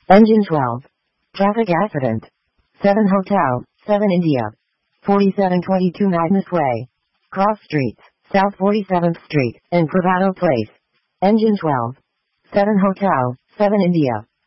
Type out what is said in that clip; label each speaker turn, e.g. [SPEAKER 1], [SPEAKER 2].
[SPEAKER 1] Engine 12. Traffic accident. 7 Hotel, 7 India. 4722 Magnus Way. Cross Streets, South 47th Street, and Bravado Place. Engine 12. 7 Hotel, 7 India.